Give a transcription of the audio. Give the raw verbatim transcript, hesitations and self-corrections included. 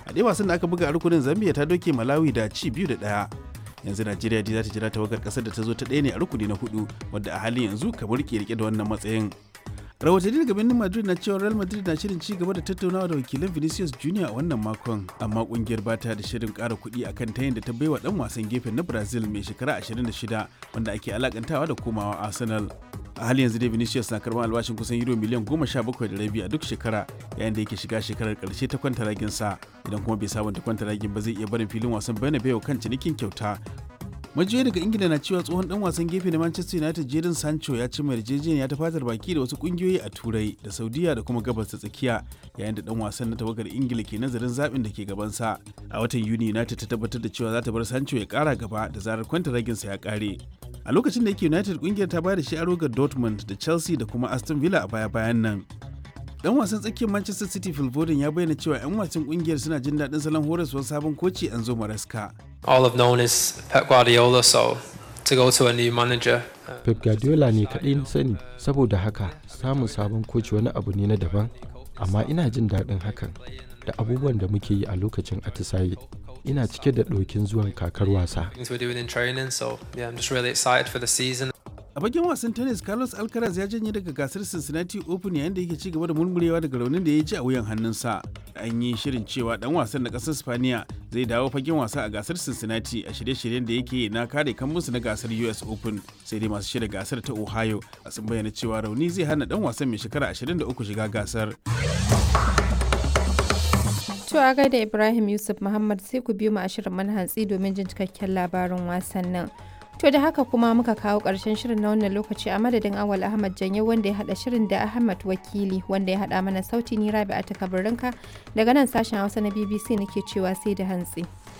A dai wasan da aka buga a rukunin Zambia ta doke Malawi da ci biyu da ɗaya. Yanzu Najeriya dai za ta jira tawagar ƙasar da ta zo ta ɗaya ne a rukuni na hudu, wadda a halin yanzu kamar ke rike da wannan matsayin. Rahotanni daga birnin Madrid na cewa Real Madrid na shirin ci gaba da tattaunawa da wakilan Vinicius Junior a wannan makon, amma kungiyar ba ta da shirin ƙara kuɗi akan tayin da ta baiwa ɗan wasan gefen na Brazil mai shekara ashirin da shida wanda ake alakantawa da komawa Arsenal. A halin yanzu dai Vinicius na karɓar albashin kusan euro miliyan goma sha bakwai da rabi a duk shekara, yayin da yake shiga shekarar ƙarshe ta kwantaragin sa. Idan kuma bai sabunta kwantaragin ba zai iya barin filin wasan Bernabeu kan cinikin kyauta. Majiyoyi daga Ingila na cewa tsohon dan wasan gefe na Manchester United Jadon Sancho ya ci yarjejeniya ta fatar baki da wasu kungiyoyi a Turai da Saudiya da kuma Gabas ta Tsakiya, yayin da dan wasan na tawagar Ingila ke nazarin zaɓin da ke gabansa. A watan Yuni United ta tabbatar da cewa za ta bar Sancho ya ƙara gaba da zarar kwantaraginsa ya ƙare. A lokacin da yake United kungiyar ta bayar da shi aro ga Dortmund da Chelsea da kuma Aston Villa a baya-bayan nan. Dan wasan tsakiyar Manchester City Phil Foden ya bayyana cewa 'yan wasan kungiyar suna jin daɗin salon horaswar sabon koci Enzo Maresca. All I've known is Pep Guardiola, so to go to a new manager. Pep Guardiola ne kaɗai na sani, saboda haka samun sabon koci wani abu ne na daban, amma ina jin daɗin hakan da abubuwan da muke yi a lokacin atisaye. Ina cike da ɗokin zuwan kakar wasa. A bakin wasan tennis, Carlos Alcaraz ya janye daga gasar Cincinnati Open yayin da yake ci gaba da murmurewa daga raunin da ya ji a wuyan hannunsa. An yi shirin cewa dan wasan na kasar Spaniya zai dawo fagen wasa a gasar Cincinnati a shirye-shiryen da yake na kare kammunsu na gasar U S Open. Sai dai masu shirya gasar ta Ohio sun bayyana cewa rauni zai hana dan wasan mai shekara ashirin da uku shiga gasar. To a gaida Ibrahim Yusuf Muhammad, sai ku biyo mu a shirin manhantsi domin jin cikakken labarin wasannin. To da haka kuma muka kawo ƙarshen shirin na wannan lokaci a madadin Awal Ahmad Janyo wanda ya haɗa shirin da Ahmad Wakili wanda ya haɗa mana sauti, ni Rabi'a ta Kabarinka daga nan sashen Hausa na B B C nake cewa sai da hantsi.